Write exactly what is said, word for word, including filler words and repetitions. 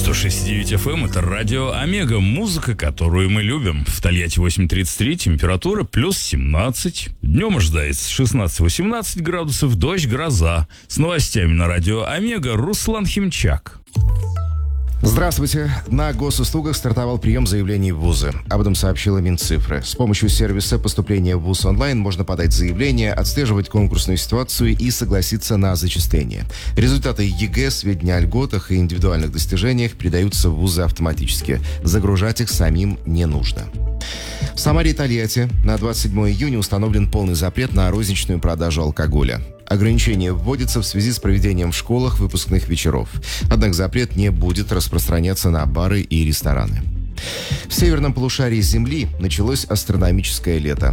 сто шесть и девять эф эм — это радио Омега, музыка, которую мы любим. В Тольятти восемь тридцать три, температура плюс семнадцать. Днем ожидается шестнадцать-восемнадцать градусов, дождь, гроза. С новостями на радио Омега Руслан Химчак. Здравствуйте. На госуслугах стартовал прием заявлений в вузы. Об этом сообщила Минцифры. С помощью сервиса поступления в вуз онлайн можно подать заявление, отслеживать конкурсную ситуацию и согласиться на зачисление. Результаты ЕГЭ, сведения о льготах и индивидуальных достижениях передаются в вузы автоматически. Загружать их самим не нужно. В Самаре и Тольятти на двадцать седьмое июня установлен полный запрет на розничную продажу алкоголя. Ограничение вводится в связи с проведением в школах выпускных вечеров. Однако запрет не будет распространяться на бары и рестораны. В северном полушарии Земли началось астрономическое лето.